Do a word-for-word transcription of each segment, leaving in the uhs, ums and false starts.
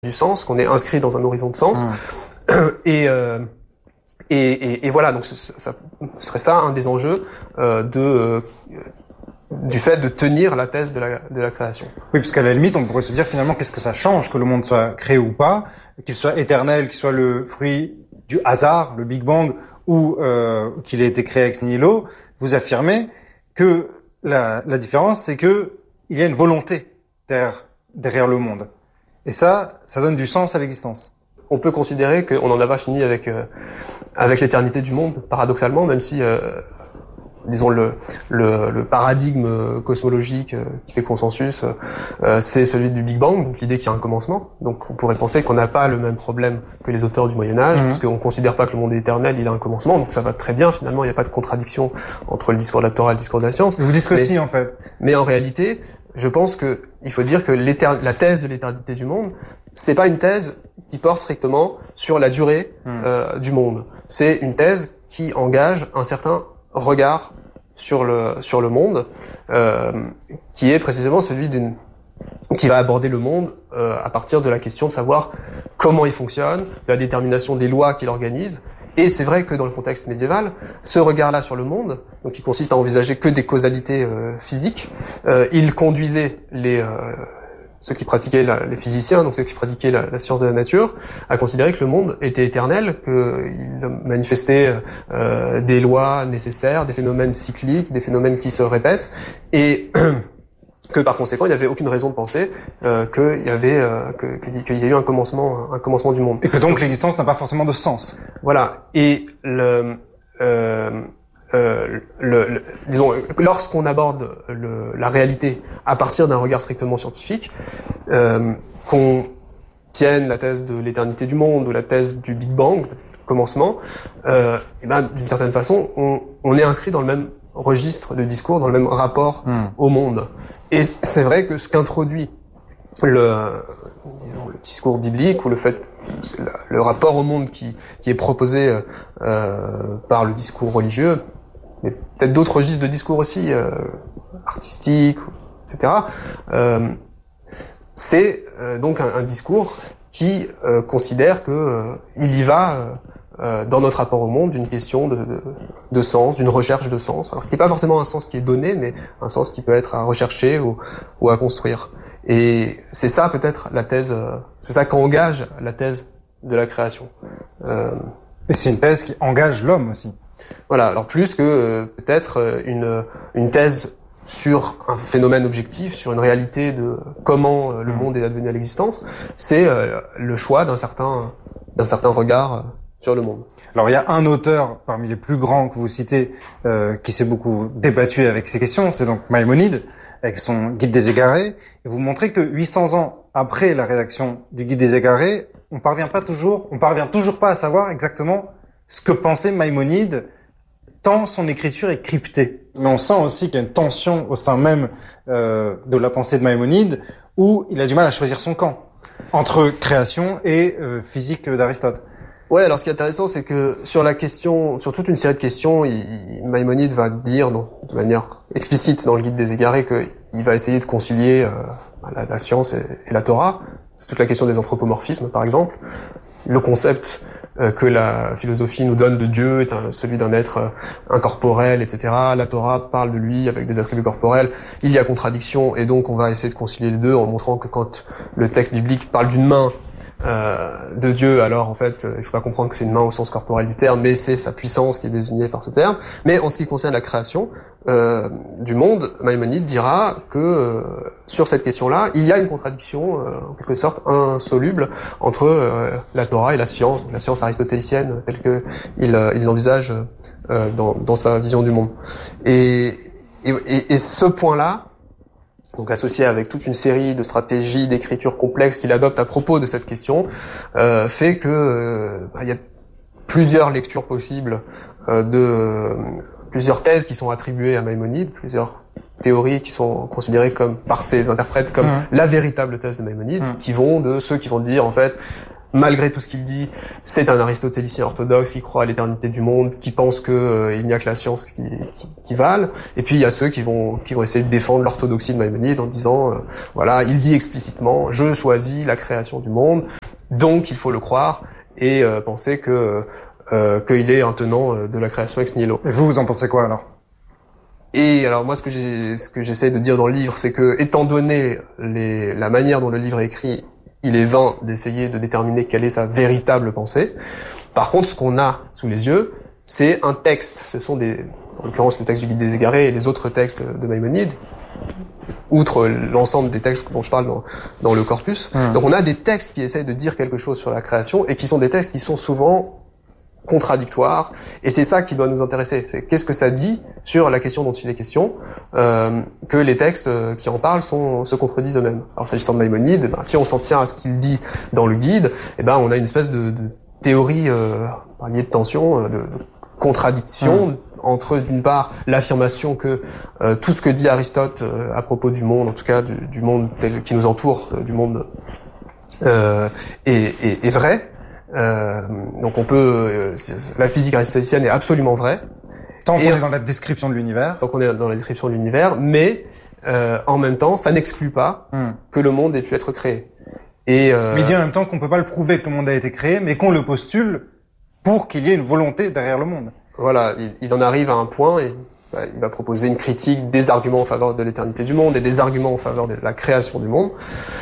du sens, qu'on est inscrit dans un horizon de sens. Mmh. Et, euh, et, et, et voilà, donc ce, ça serait ça un des enjeux euh, de euh, du fait de tenir la thèse de la, de la création. Oui, parce qu'à la limite, on pourrait se dire finalement qu'est-ce que ça change que le monde soit créé ou pas, qu'il soit éternel, qu'il soit le fruit du hasard, le Big Bang, ou euh, qu'il ait été créé ex nihilo. Vous affirmez que la, la différence, c'est que il y a une volonté derrière, derrière le monde. Et ça, ça donne du sens à l'existence. On peut considérer qu'on n'en a pas fini avec euh, avec l'éternité du monde, paradoxalement, même si, euh, disons, le, le, le paradigme cosmologique euh, qui fait consensus, euh, c'est celui du Big Bang, donc l'idée qu'il y a un commencement. Donc on pourrait penser qu'on n'a pas le même problème que les auteurs du Moyen-Âge, mmh. parce qu'on ne considère pas que le monde est éternel, il a un commencement, donc ça va très bien, finalement, il n'y a pas de contradiction entre le discours de la Torah et le discours de la science. Vous dites que mais, si, en fait. Mais en réalité, je pense que il faut dire que la thèse de l'éternité du monde, c'est pas une thèse qui porte strictement sur la durée mmh. euh, du monde. C'est une thèse qui engage un certain regard sur le sur le monde, euh, qui est précisément celui d'une qui va aborder le monde euh, à partir de la question de savoir comment il fonctionne, de la détermination des lois qu'il organise. Et c'est vrai que dans le contexte médiéval, ce regard-là sur le monde, donc qui consiste à envisager que des causalités euh, physiques, euh, il conduisait les euh, ceux qui pratiquaient la, les physiciens, donc ceux qui pratiquaient la, la science de la nature, à considérer que le monde était éternel, qu'il manifestait euh, des lois nécessaires, des phénomènes cycliques, des phénomènes qui se répètent, et que par conséquent, il n'y avait aucune raison de penser euh, qu'il y avait euh, que, qu'il y a eu un commencement, un commencement du monde. Et que donc l'existence n'a pas forcément de sens. Voilà. Et le euh, Euh, le, le, disons, lorsqu'on aborde le, la réalité à partir d'un regard strictement scientifique, euh, qu'on tienne la thèse de l'éternité du monde ou la thèse du Big Bang, commencement, euh, et ben, d'une certaine façon, on, on est inscrit dans le même registre de discours, dans le même rapport mmh. au monde. Et c'est vrai que ce qu'introduit le, disons, le discours biblique ou le fait le rapport au monde qui, qui est proposé euh, par le discours religieux, mais peut-être d'autres registres de discours aussi, euh, artistiques, et cetera. Euh, c'est euh, donc un, un discours qui euh, considère que euh, il y va euh, dans notre rapport au monde d'une question de, de, de sens, d'une recherche de sens, alors qui n'est pas forcément un sens qui est donné, mais un sens qui peut être à rechercher ou, ou à construire. Et c'est ça peut-être la thèse, euh, c'est ça qu'engage la thèse de la création. Euh, Et c'est une thèse qui engage l'homme aussi. Voilà, alors plus que euh, peut-être une une thèse sur un phénomène objectif, sur une réalité de comment euh, le monde est advenu à l'existence, c'est euh, le choix d'un certain d'un certain regard euh, sur le monde. Alors il y a un auteur parmi les plus grands que vous citez euh, qui s'est beaucoup débattu avec ces questions, c'est donc Maïmonide avec son Guide des Égarés, et vous montrez que huit cents ans après la rédaction du Guide des Égarés, on parvient pas toujours, on parvient toujours pas à savoir exactement ce que pensait Maïmonide, tant son écriture est cryptée. Mais on sent aussi qu'il y a une tension au sein même euh, de la pensée de Maïmonide, où il a du mal à choisir son camp, entre création et euh, physique d'Aristote. Ouais, alors ce qui est intéressant, c'est que sur la question, sur toute une série de questions, il, il, Maïmonide va dire, non, de manière explicite dans le Guide des Égarés, qu'il va essayer de concilier euh, la, la science et, et la Torah. C'est toute la question des anthropomorphismes, par exemple. Le concept euh, que la philosophie nous donne de Dieu est un, celui d'un être euh, incorporel, et cetera. La Torah parle de lui avec des attributs corporels. Il y a contradiction, et donc on va essayer de concilier les deux en montrant que quand le texte biblique parle d'une main Euh, de Dieu, alors en fait, euh, il faut pas comprendre que c'est une main au sens corporel du terme, mais c'est sa puissance qui est désignée par ce terme. Mais en ce qui concerne la création euh, du monde, Maïmonide dira que euh, sur cette question-là, il y a une contradiction, euh, en quelque sorte insoluble, entre euh, la Torah et la science, la science aristotélicienne telle que il, euh, il l'envisage euh, dans, dans sa vision du monde. Et, et, et, et ce point-là, donc associé avec toute une série de stratégies d'écriture complexes qu'il adopte à propos de cette question, euh, fait que euh, bah, il y a plusieurs lectures possibles euh, de euh, plusieurs thèses qui sont attribuées à Maïmonide, plusieurs théories qui sont considérées comme par ses interprètes comme mmh. la véritable thèse de Maïmonide, mmh. qui vont de ceux qui vont dire en fait malgré tout ce qu'il dit, c'est un aristotélicien orthodoxe qui croit à l'éternité du monde, qui pense que euh, il n'y a que la science qui, qui, qui valent. Et puis il y a ceux qui vont qui vont essayer de défendre l'orthodoxie de Maïmonide en disant euh, voilà, il dit explicitement je choisis la création du monde, donc il faut le croire et euh, penser que euh, qu'il est un tenant de la création ex nihilo. Et vous, vous en pensez quoi alors? Et alors moi, ce que j'ai, ce que j'essaie de dire dans le livre, c'est que, étant donné les, la manière dont le livre est écrit, il est vain d'essayer de déterminer quelle est sa véritable pensée. Par contre, ce qu'on a sous les yeux, c'est un texte. Ce sont des, en l'occurrence, le texte du Guide des Égarés et les autres textes de Maïmonide, outre l'ensemble des textes dont je parle dans, dans le corpus. Mmh. Donc on a des textes qui essayent de dire quelque chose sur la création et qui sont des textes qui sont souvent contradictoire, et c'est ça qui doit nous intéresser. C'est qu'est-ce que ça dit sur la question dont il est question, euh, que les textes qui en parlent sont, se contredisent eux-mêmes. Alors s'agissant de Maïmonide, ben, si on s'en tient à ce qu'il dit dans le guide, eh ben on a une espèce de, de théorie euh, liée de tension, de, de contradiction mmh. entre d'une part l'affirmation que euh, tout ce que dit Aristote euh, à propos du monde, en tout cas du, du monde tel qui nous entoure, euh, du monde euh, est, est, est vrai. Euh, donc on peut, euh, la physique aristotélicienne est absolument vraie. Tant qu'on est dans la description de l'univers. Tant qu'on est dans la description de l'univers, mais euh, en même temps, ça n'exclut pas hmm. que le monde ait pu être créé. Et euh, mais il dit en même temps qu'on peut pas le prouver que le monde a été créé, mais qu'on le postule pour qu'il y ait une volonté derrière le monde. Voilà, il, il en arrive à un point et bah, il va proposer une critique des arguments en faveur de l'éternité du monde et des arguments en faveur de la création du monde,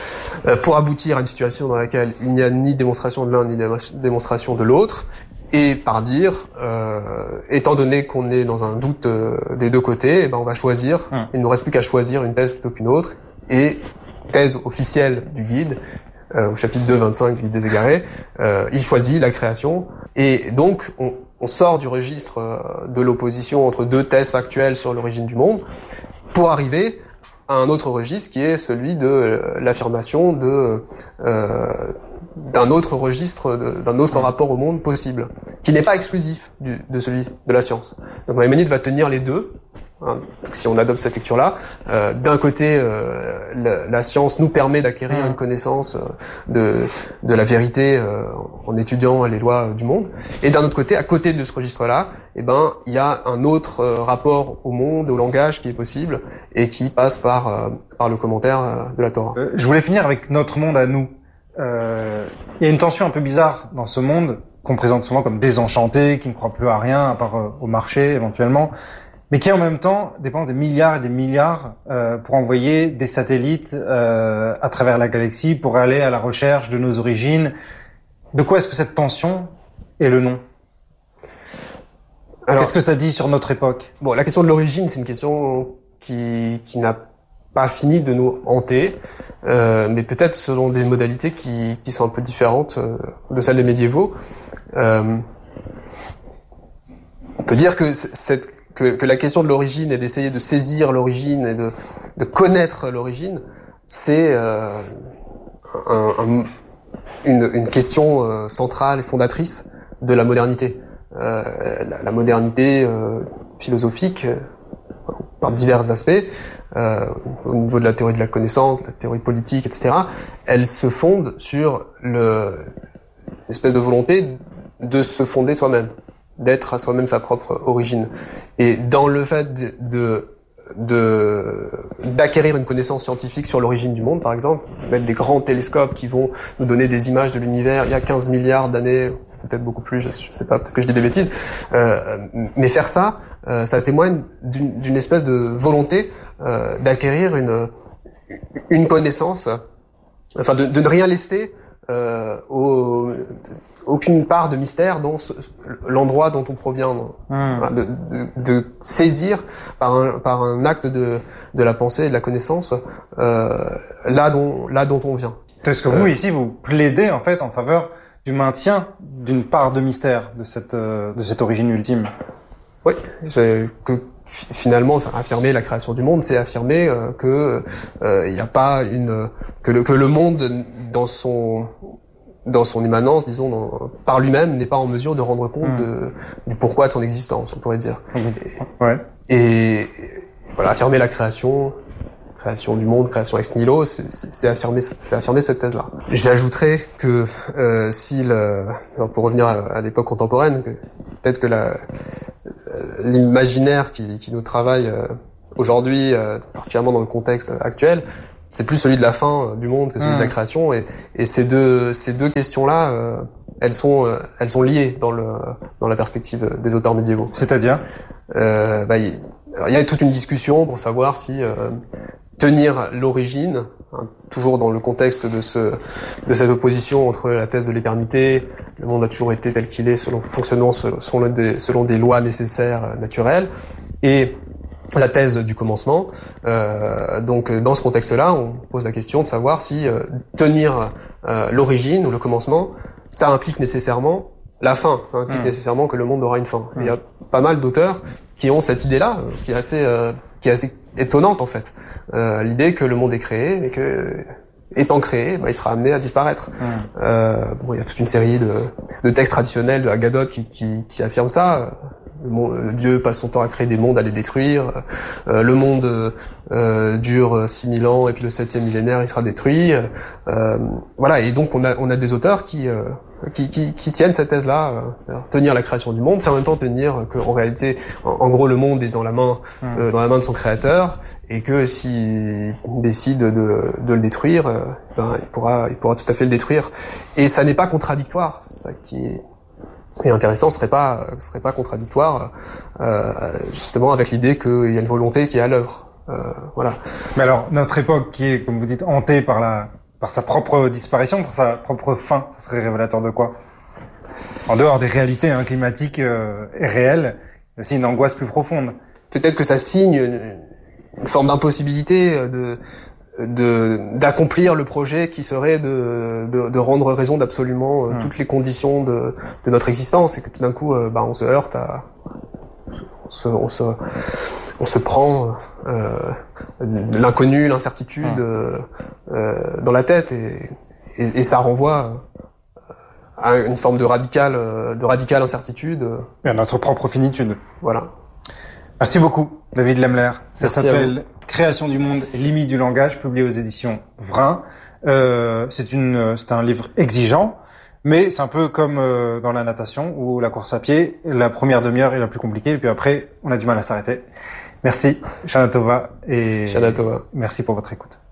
pour aboutir à une situation dans laquelle il n'y a ni démonstration de l'un ni démonstration de l'autre, et par dire, euh, étant donné qu'on est dans un doute euh, des deux côtés, eh ben on va choisir, hum. il ne nous reste plus qu'à choisir une thèse plutôt qu'une autre, et thèse officielle du guide, euh, au chapitre deux vingt-cinq du Guide des Égarés, euh, il choisit la création, et donc on, on sort du registre euh, de l'opposition entre deux thèses factuelles sur l'origine du monde, pour arriver à un autre registre qui est celui de euh, l'affirmation de euh, d'un autre registre, de, d'un autre rapport au monde possible, qui n'est pas exclusif du, de celui de la science. Donc Maïmonide va tenir les deux. Hein, si on adopte cette lecture-là, euh, d'un côté, euh, la, la science nous permet d'acquérir une connaissance euh, de, de la vérité euh, en étudiant les lois du monde, et d'un autre côté, à côté de ce registre-là, eh ben, il y a un autre euh, rapport au monde, au langage qui est possible et qui passe par euh, par le commentaire euh, de la Torah. Euh, je voulais finir avec notre monde à nous. Euh, il y a une tension un peu bizarre dans ce monde qu'on présente souvent comme désenchanté, qui ne croit plus à rien à part euh, au marché éventuellement, mais qui en même temps dépense des milliards et des milliards euh, pour envoyer des satellites euh, à travers la galaxie pour aller à la recherche de nos origines. De quoi est-ce que cette tension est le nom? Alors, qu'est-ce que ça dit sur notre époque? Bon, la question de l'origine, c'est une question qui, qui n'a pas fini de nous hanter, euh, mais peut-être selon des modalités qui, qui sont un peu différentes euh, de celles des médiévaux. Euh, on peut dire que cette Que, que la question de l'origine et d'essayer de saisir l'origine et de, de connaître l'origine, c'est euh, un, un, une, une question euh, centrale et fondatrice de la modernité. Euh, la, la modernité euh, philosophique, euh, par divers aspects, euh, au niveau de la théorie de la connaissance, de la théorie politique, et cetera, elle se fonde sur le, l'espèce de volonté de se fonder soi-même, d'être à soi-même sa propre origine. Et dans le fait de, de, d'acquérir une connaissance scientifique sur l'origine du monde, par exemple, mettre des grands télescopes qui vont nous donner des images de l'univers il y a quinze milliards d'années, peut-être beaucoup plus, je, je sais pas, peut-être que je dis des bêtises, euh, mais faire ça, euh, ça témoigne d'une, d'une espèce de volonté euh, d'acquérir une, une connaissance, enfin de, de ne rien laisser euh, au... aucune part de mystère dans ce, l'endroit dont on provient, mmh. de, de, de saisir par un, par un acte de, de la pensée et de la connaissance euh, là dont là dont on vient. Est-ce que vous euh, ici vous plaidez en fait en faveur du maintien d'une part de mystère de cette euh, de cette origine ultime? Oui, c'est que finalement affirmer la création du monde, c'est affirmer euh, que il euh, n'y a pas une que le que le monde dans son dans son immanence, disons, dans, par lui-même, n'est pas en mesure de rendre compte mmh. de, du pourquoi de son existence, on pourrait dire. Mmh. Et, ouais. et, et voilà, affirmer la création, création du monde, création ex nihilo, c'est, c'est, c'est affirmer, c'est affirmer cette thèse-là. J'ajouterais que euh, si le, pour revenir à, à l'époque contemporaine, que, peut-être que la, l'imaginaire qui, qui nous travaille euh, aujourd'hui, euh, particulièrement dans le contexte actuel, c'est plus celui de la fin du monde que celui mmh. de la création, et, et ces deux ces deux questions-là, euh, elles sont euh, elles sont liées dans le dans la perspective des auteurs médiévaux. C'est-à-dire, euh, bah, il, il y a toute une discussion pour savoir si euh, tenir l'origine, hein, toujours dans le contexte de ce de cette opposition entre la thèse de l'éternité, le monde a toujours été tel qu'il est, selon fonctionnant selon des selon des lois nécessaires naturelles, et la thèse du commencement. Euh, donc, dans ce contexte-là, on pose la question de savoir si euh, tenir euh, l'origine ou le commencement, ça implique nécessairement la fin. Ça implique mmh. nécessairement que le monde aura une fin. Mmh. Il y a pas mal d'auteurs qui ont cette idée-là, qui est assez, euh, qui est assez étonnante en fait. Euh, l'idée que le monde est créé, mais que étant créé, bah, il sera amené à disparaître. Mmh. Euh, bon, il y a toute une série de, de textes traditionnels de Agadote qui, qui, qui affirment ça. Le monde, Dieu passe son temps à créer des mondes, à les détruire. Euh, le monde euh, dure six mille ans et puis le septième millénaire, il sera détruit. Euh, voilà, et donc on a on a des auteurs qui euh, qui, qui, qui tiennent cette thèse-là, euh, tenir la création du monde, c'est en même temps tenir que en réalité, en, en gros, le monde est dans la main euh, dans la main de son créateur, et que s'il décide de, de le détruire, euh, ben il pourra il pourra tout à fait le détruire. Et ça n'est pas contradictoire, c'est ça qui est Et intéressant, ce serait pas, ce serait pas contradictoire, euh, justement avec l'idée qu'il y a une volonté qui est à l'œuvre. Euh, voilà. Mais alors, notre époque qui est, comme vous dites, hantée par la, par sa propre disparition, par sa propre fin, ça serait révélateur de quoi? En dehors des réalités hein, climatiques euh, et réelles, il y a aussi une angoisse plus profonde. Peut-être que ça signe une, une forme d'impossibilité de de d'accomplir le projet qui serait de de, de rendre raison d'absolument euh, mmh. toutes les conditions de de notre existence, et que tout d'un coup euh, bah on se heurte à on se on se on se prend euh, l'inconnu, l'incertitude mmh. euh, dans la tête, et, et et ça renvoie à une forme de radicale de radicale incertitude et à notre propre finitude. Voilà. Merci beaucoup David Lemler. Ça s'appelle Création du monde, limite du langage, publié aux éditions Vrin. Euh, c'est une, c'est un livre exigeant, mais c'est un peu comme euh, dans la natation ou la course à pied. La première demi-heure est la plus compliquée, et puis après, on a du mal à s'arrêter. Merci, Shana Tova, et Shana Tova. Merci pour votre écoute.